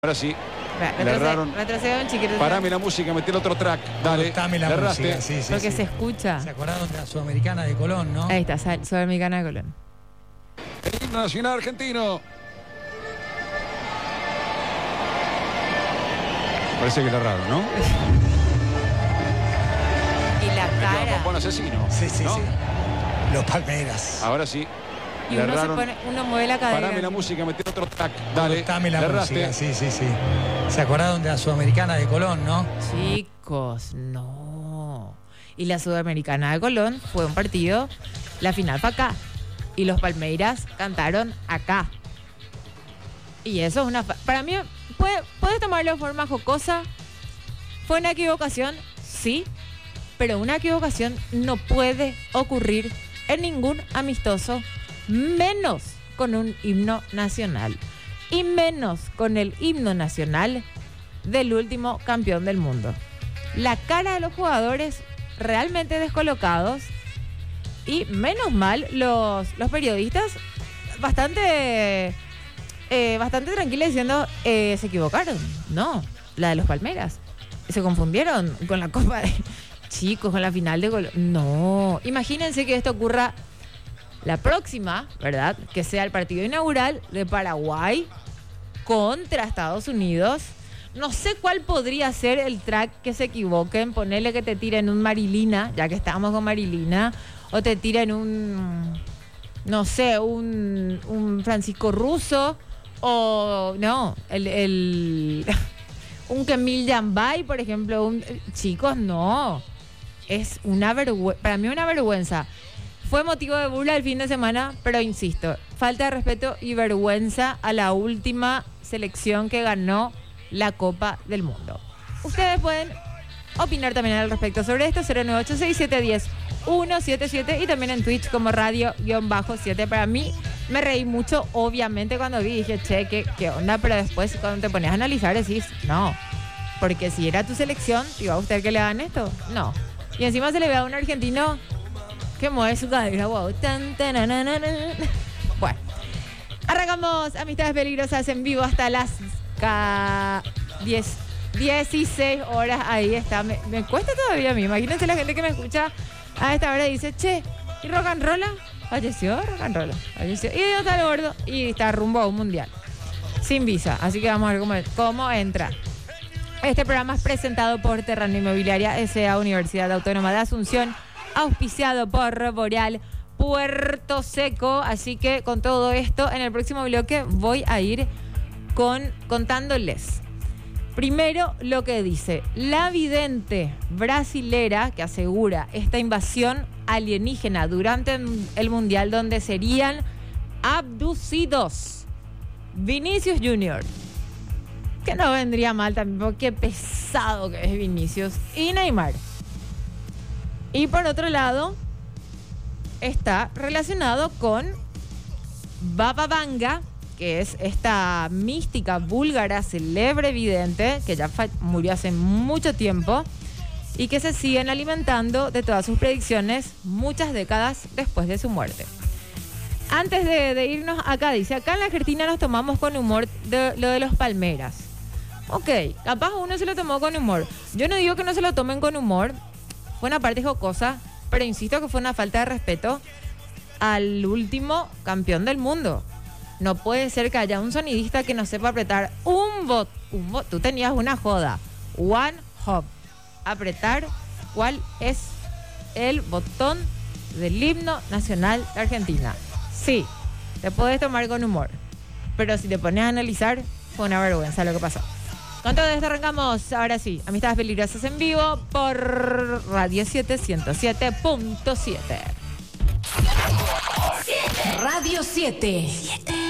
Ahora sí. Le erraron. Retrocedo un chiquito. Parame la música, metí el otro track. Dale. Cortame la le erraste. música, sí, sí, Porque sí. se escucha. ¿Se acordaron de la Sudamericana de Colón, no? Ahí está, Sudamericana de Colón. El himno nacional argentino. Parece que le erraron, ¿no? Y la cara. Bombón asesino. Sí, sí, ¿no? sí. Los Palmeiras. Ahora sí. Y Le uno, erraron. uno mueve la cadera. Parame la música, metí el otro track. Dale. Cortame la le música, erraste. sí, sí, sí. ¿Se acordaron de la Sudamericana de Colón, no? Chicos, no. Y la Sudamericana de Colón fue un partido, la final fue acá. Y los Palmeiras cantaron acá. Y eso es una... Para mí, puede tomarlo de forma jocosa. ¿Fue una equivocación? Sí. Pero una equivocación no puede ocurrir en ningún amistoso, menos con un himno nacional. Y menos con el himno nacional del último campeón del mundo. La cara de los jugadores realmente descolocados. Y menos mal, los periodistas bastante tranquilos diciendo, se equivocaron. No, la de los Palmeiras. Se confundieron con la Copa de... Chicos, con la final de Colón. No, imagínense que esto ocurra la próxima, ¿verdad? Que sea el partido inaugural de Paraguay contra Estados Unidos. No sé cuál podría ser el track que se equivoquen. Ponerle que te tiren un Marilina, ya que estamos con Marilina. O te tiren un, no sé, un Francisco Russo. O, no, un Kemil Jambay, por ejemplo. Chicos, no. Es una vergüenza. Para mí una vergüenza. Fue motivo de burla el fin de semana, pero insisto, falta de respeto y vergüenza a la última selección que ganó la Copa del Mundo. Ustedes pueden opinar también al respecto sobre esto, 0986-710-177 y también en Twitch como radio-7. Para mí me reí mucho, obviamente, cuando vi, dije, che, ¿qué onda? Pero después cuando te pones a analizar decís, no, porque si era tu selección, ¿te iba a gustar que le hagan esto? No. Y encima se le ve a un argentino que mueve su cadera, wow. Bueno, arrancamos Amistades Peligrosas en vivo hasta las 16 horas. Ahí está. Me cuesta todavía a mí. Imagínense la gente que me escucha a esta hora y dice, che, ¿y Rock and Roll? Falleció Rock and Roll. Falleció. Y no está el gordo. Y está rumbo a un mundial. Sin visa. Así que vamos a ver cómo entra. Este programa es presentado por Terrano Inmobiliaria S.A. Universidad Autónoma de Asunción, auspiciado por Boreal Puerto Seco. Así que con todo esto, en el próximo bloque voy a ir contándoles. Primero, lo que dice la vidente brasilera que asegura esta invasión alienígena durante el Mundial, donde serían abducidos. Vinicius Junior, que no vendría mal también, porque qué pesado que es Vinicius, y Neymar. Y por otro lado, está relacionado con Baba Vanga, que es esta mística búlgara, célebre vidente, que ya murió hace mucho tiempo, y que se siguen alimentando de todas sus predicciones muchas décadas después de su muerte. Antes de irnos acá, dice, acá en la Argentina nos tomamos con humor lo de los Palmeiras. Ok, capaz uno se lo tomó con humor. Yo no digo que no se lo tomen con humor. Fue una parte jocosa, pero insisto que fue una falta de respeto al último campeón del mundo. No puede ser que haya un sonidista que no sepa apretar un botón. Tú tenías una joda. One hop. Apretar cuál es el botón del himno nacional de Argentina. Sí, te puedes tomar con humor. Pero si te pones a analizar, fue una vergüenza lo que pasó. Con todo esto arrancamos, ahora sí, Amistades Peligrosas en vivo por Radio 7 107.7. Radio 7.